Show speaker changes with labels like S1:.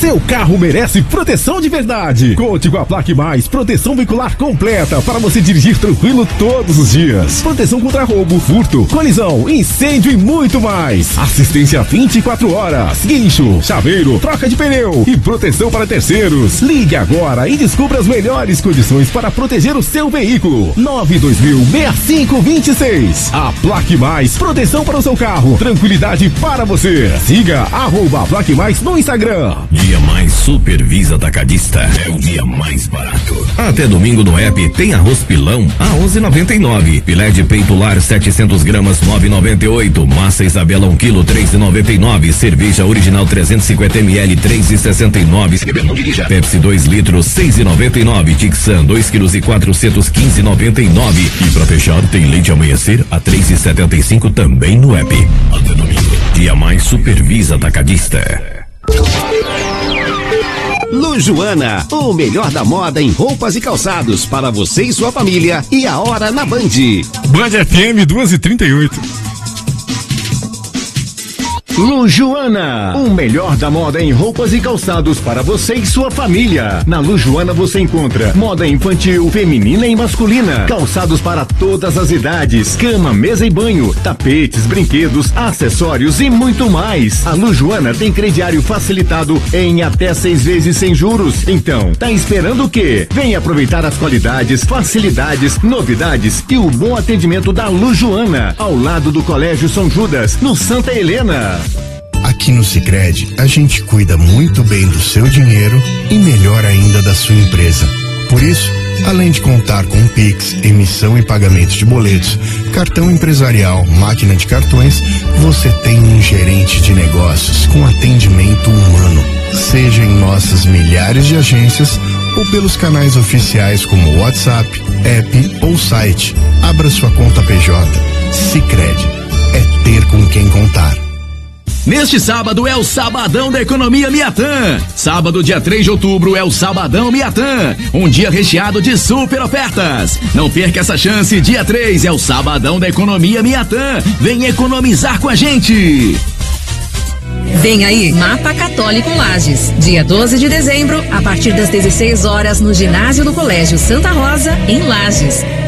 S1: Seu carro merece proteção de verdade. Conte com a Plaque Mais, proteção veicular completa para você dirigir tranquilo todos os dias. Proteção contra roubo, furto, colisão, incêndio e muito mais. Assistência 24 horas, guincho, chaveiro, troca de pneu e proteção para terceiros. Ligue agora e descubra as melhores condições para proteger o seu veículo. 92000-6526. A Plaque Mais, proteção para o seu carro, tranquilidade para você. Siga @Plaque Mais no Instagram.
S2: Dia Mais Supervisa Atacadista. É o dia mais barato. Até domingo no app tem arroz pilão a 11,99. Filé de peito lar 700 gramas 9,98. Massa Isabela 1 kg 3,99. Cerveja original 350 ml 3,69. Não dirija. Pepsi 2 litros 6,99. Tixan 2 kg e 415,99. E pra fechar tem leite amanhecer a 3,75 também no app. Até domingo. Dia Mais Supervisa Atacadista.
S3: Lujuana, o melhor da moda em roupas e calçados para você e sua família. E a hora na Band.
S1: Band FM 2h38.
S3: Lujuana, o melhor da moda em roupas e calçados para você e sua família. Na Lujuana você encontra moda infantil, feminina e masculina, calçados para todas as idades, cama, mesa e banho, tapetes, brinquedos, acessórios e muito mais. A Lujuana tem crediário facilitado em até 6 vezes sem juros. Então, tá esperando o quê? Vem aproveitar as qualidades, facilidades, novidades e o bom atendimento da Lujuana, ao lado do Colégio São Judas, no Santa Helena.
S4: Aqui no Sicredi, a gente cuida muito bem do seu dinheiro e melhor ainda da sua empresa. Por isso, além de contar com Pix, emissão e pagamento de boletos, cartão empresarial, máquina de cartões, você tem um gerente de negócios com atendimento humano. Seja em nossas milhares de agências ou pelos canais oficiais como WhatsApp, app ou site. Abra sua conta PJ. Sicredi. É ter com quem contar.
S5: Neste sábado é o Sabadão da Economia Miatã. Sábado, dia 3 de outubro, é o Sabadão Miatã. Um dia recheado de super ofertas. Não perca essa chance, dia 3 é o Sabadão da Economia Miatã. Vem economizar com a gente.
S6: Vem aí, Mapa Católico Lages. Dia 12 de dezembro, a partir das 16 horas, no ginásio do Colégio Santa Rosa, em Lages.